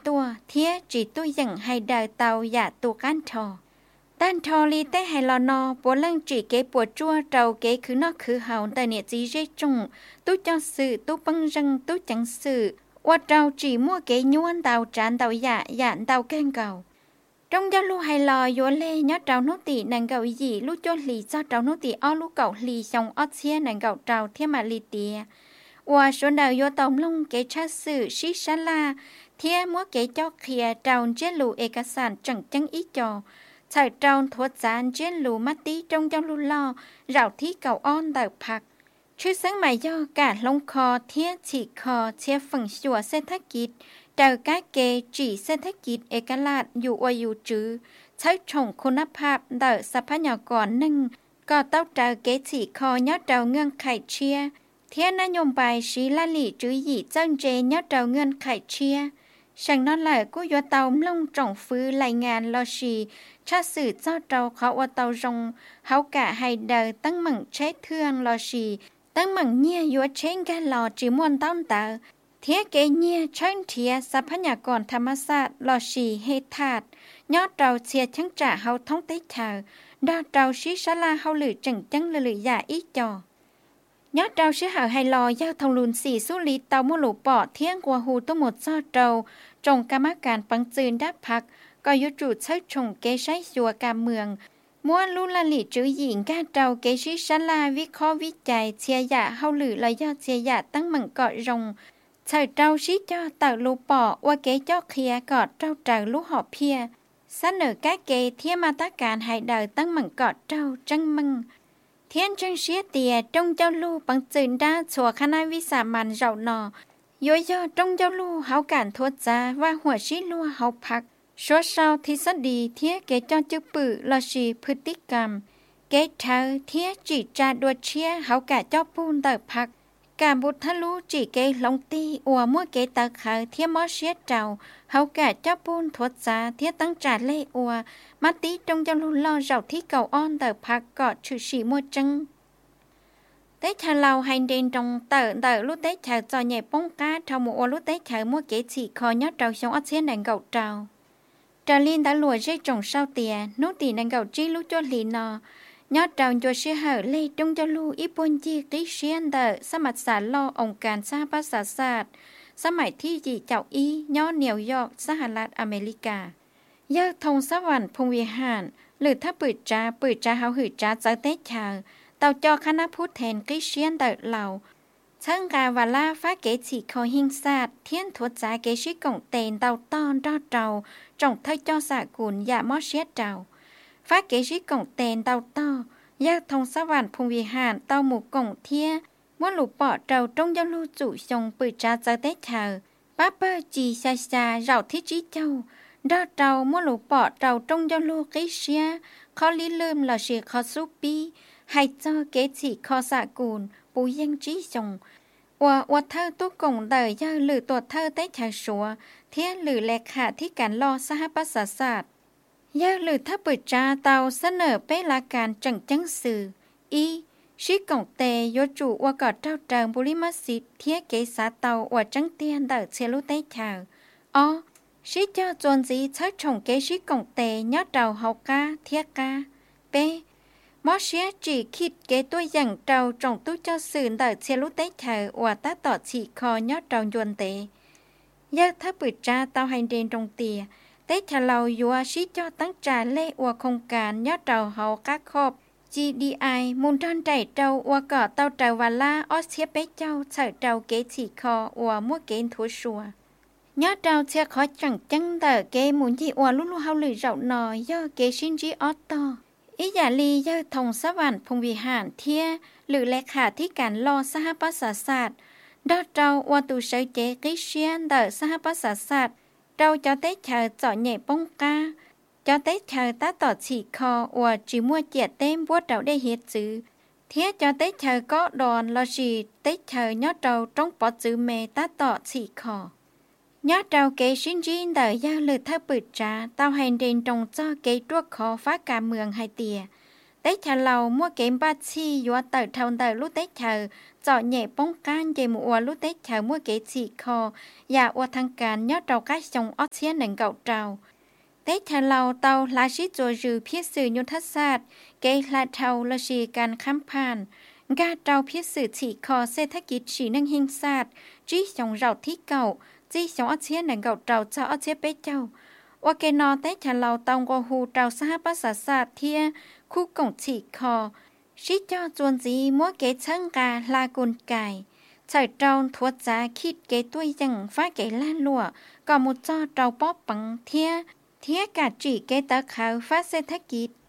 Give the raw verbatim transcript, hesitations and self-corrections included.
ตัวเทียจีตู้ยังให้เดาเตาอย่าตัวกันทอด้านทอลีเต้ให้รอนอปวดเรื่องจีเก๋ปวดจั่วเจ้าเก๋คือนอกคือเห่าแต่เนี่ยจีเจจงตู้จังสื่อตู้ปังรังตู้จังสื่อว่าเจ้าจีมั่วเก๋ย้วนเตาจานเตาอย่าอย่าเตาแกงเก่าtrong giao lưu hay lò yếu lê nhớ trào nốt tỷ nàng gạo gì lúc cho lì cho trào nốt tỷ o lúc cậu lì xong ót xia nàng gạo trào thiên mà lì tìa và số nào yếu tổng lông kế cha sự xí xá la thiên múa kế cho khía trào trên lù ê cả sản chẳng chẳng ý cho chạy trào thuật gián trên lù mắt tí trong giao lưu lo rào thí cậu on đợt phạc chứ sáng mày do cả lông kho thiên chỉ kho thiên phần xùa xe thác kịt đào cá kê chỉเศรษฐกิจเอกราชอยู่ออยู่จื้อใช้ชงคุณภาพเดอสัพพยากรหนึ่งก็เต้าเจ้าเกจิคอยอดเจ้าเงื่อนไขเชียเทียนนโยบายชีละหลี่จื้อหยี่เจ้าเจยอดเจ้าเงื่อนไขเชียฉันนั่นแหละกูยัวเตาลงจ่องฟื้นรายงานลอชีชาสื่อเจ้าเจ้าเขาว่าเตารงเขากะให้เดอตั้งหมั่งใช้เทืองลอชีตั้งหมั่งเนี่ยยัวเช้งกันหล่อจีมวนต้นเตาเทียเกเนียใช้เทียทรัพยากรธรรมศาสตร์ลอชีเฮธาดยอดเราเชียชังจ่าเฮาท้องเตชาดาวเราชิชลาเฮาหรือจังจังหรืออย่าอีจอยอดเราชื่อหาไฮลอยาวทองลุนสี่สุลีเตามุลูปอเที่ยงกัวหูทั้งหมดซอเราจงกรรมการปังจืนดับพักก็ยุจุดใช้ชงเกใช้ชัวการเมืองม้วนลุละหลีจื้อหญิงก้าเราเกชิชลาวิเคราะห์วิจัยเชียยาเฮาหรือลอยยอดเชียยาตั้งมังเกาะรงใช้เจ้าชี้เจ้าเต่าลูปอว่าเก๋เจ้าเคลียกอดเจ้าเจ้าลูกหอบเพียเสนอแก้เกเทียมาตาการให้เดาตั้งมังกอดเจ้าจังมังเทียนจังเสียเตียจงเจ้าลูปังจืนด้าชัวคณะวิสามันเราหนอย่อยๆจงเจ้าลูเฮาการทวดจ้าว่าหัวชี้ลัวเฮาพักชัวเศร้าทฤษฎีเทียเก๋เจ้าจื้อปื้อลอชีพฤติกรรมเก๋เธอเทียจีจาดวดเชียเฮากะเจ้าปูนเติบพักการบุทะลุจีเกลงตีอัวมัวเกตาขาเทียมอเชียเจ้าเฮากะเจ้าปูนทวดจาเทียตั้งจาเล่อัวมาตีจงเจ้าลุลอเจ้าที่เก่าอ้อนเติบพักกอดชื่อสีมัวจังเตชะเราให้เดินตรงเติเติลุเตชะจอใหญ่ป้องกาทามัวลุเตชะมัวเกจีคอยอดเจ้าชงอัดเชียนแดงเก่าเจ้าจาลินตาหลัวใจจงเศร้าเตียนุตีแดงเก่าจีลุจวลีนอยอดดาวโยเชหเล่จงจะลูอีปนจีกิเชียนเดอสมัครสารลอองค์การสร้างภาษาศาสตร์สมัยที่จีเจ้าอีย่อเหนียวยอกสหรัฐอเมริกายอดธงสวรรค์พงวิหารหรือถ้าปืดจ้าปืดจ้าเฮาหืดจ้าเจอเตชาเต่าจอคณะพูดแทนกิเชียนเดอเหล่าช่างกาวาลาฟ้าเกจิคอหิงศาสตร์เทียนทัวจ้าเกชิกงเตนเต่าต้อนรอดเจ้าจงเทยจอสากุลอย่ามอเชียเจ้าฟ้าเกชิกงเตนเต่าต้อยากทงสวรรค์พงวิหารเต้าหมูกงเทียม้วนหลูปอดเราจงยาลูจุชงปืดจ้าเจอเตชาป้าเปอจีชาชาเราที่จีเจ้าดอเราม้วนหลูปอดเราจงยาลูกิเชียขอลิลืมเราเชียขอซุปีให้เจ้าเกจิขอสากุลปูยังจีชงว่าว่าเธอตุกงเดยยาหรือตัวเธอเตชาชัวเทียหรือเลขาที่การรอสหประชาศาสตร์ยาหรือถ้าปืดจ้าเตาเสนอเป้ลาการจังจังสื่ออีชิกงเตยจูว่ากอดเจ้าเจิงบุริมาสิทเทียเกษาเตาว่าจังเตียนเดอเชลุเตชาอ๋อชิเจ้าจวนจีใช้ชงเกชิกงเตยยอดเจ้าเฮากาเทียกาเป้มอเชียจีคิดเกตัวอย่างเจ้าจงตู้เจ้าสื่อเดอเชลุเตชาว่าตาต่อฉีคอยอดเจ้ายวนเตยาถ้าปืดจ้าเตาให้เดินตรงเตียเตชะเรายัวชิจอตั้งจาเล่อวโครงการยอดเจ้าเฮากักคอบ จี ดี ไอ มูลทันใจเจ้าอวกอเต้าเจ้าวาลาออสเทียเป้เจ้าเฉิดเจ้าเกฉีคออวมัวเกนทัวชัวยอดเจ้าเชียขอจังจังเตอเกมุนจีอวลุลุเฮาหรือเจ้าหนอย่อเกชินจีออตโตอียาลีย่อทงสวรรค์พงวิหารเทียหรือเลขาที่การรอสหประชาศาสตร์ดอเจ้าว่าตูเซเจกิเชียนเตอสหประชาศาสตร์เราจะเตเชอเจาะใหญ่ป้องกาจะเตเชอตาต่อฉีคอว่าจีมัวเจียเต็มบัวเราได้เฮ็ดจื้อเทียจะเตเชอก็ดอนลอชีเตเชอยอดเราต้องปอจื้อเมตาต่อฉีคอยอดเราเกชินจีนเดอยาหรือถ้าปืดจ้าเต้าให้เดินตรงเจ้าเกตัวขอฟ้าการเมืองให้เตีย tế thà lầu mua kém ba chi dọa tờ thầu tờ lúc tế thờ chọ nhẹ bóng can dây mùa lúc tế thờ mua kế chỉ kho và ua thăng càn nhớ trâu cái sông ót xía nền gạo trào tế thà lầu tàu lá xí rồi rừ phía sử nhôn thất sát kế là thầu là xì can khám phàn ga trâu phía sử chỉ kho xe thách kít chỉ nâng hình sát trí sông rau thí cậu trí sông ót xía nền gạo trào cho ót xía bế châu ua kê nò tế thà lầu tàu qua hù trào xa bá xả sát thia khu cổng chỉ kho xí cho chuồn gì mua kế chân gà là cồn cài trời trâu thuốc giá khít kế tuổi dần phá kế lan lụa còn một cho trâu bóp bằng thia thia cả chỉ kế tớ khảo phát xe thách kít